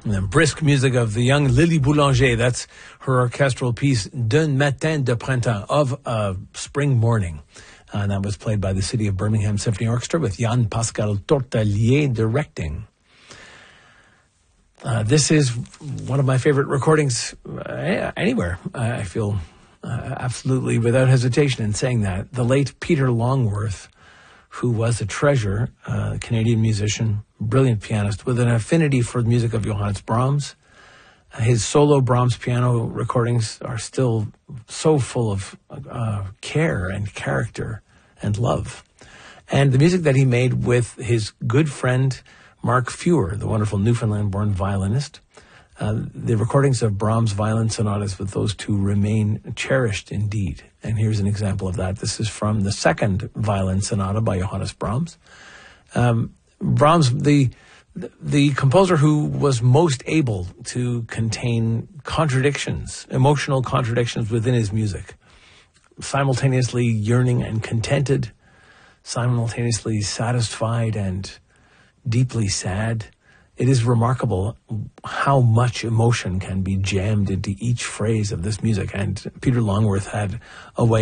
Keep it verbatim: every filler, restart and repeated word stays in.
And then brisk music of the young Lily Boulanger. That's her orchestral piece, D'un matin de printemps, of a spring morning. Uh, and that was played by the City of Birmingham Symphony Orchestra with Jan Pascal Tortelier directing. Uh, this is one of my favorite recordings uh, anywhere. I feel uh, absolutely without hesitation in saying that. The late Peter Longworth, who was a treasure, uh, Canadian musician, brilliant pianist with an affinity for the music of Johannes Brahms. Uh, his solo Brahms piano recordings are still so full of uh, care and character and love. And the music that he made with his good friend Mark Feuer, the wonderful Newfoundland-born violinist. Uh, the recordings of Brahms' violin sonatas with those two remain cherished indeed. And here's an example of that. This is from the second violin sonata by Johannes Brahms. Um, Brahms, the the composer who was most able to contain contradictions, emotional contradictions within his music, simultaneously yearning and contented, simultaneously satisfied and deeply sad. It is remarkable how much emotion can be jammed into each phrase of this music. And Peter Longworth had a way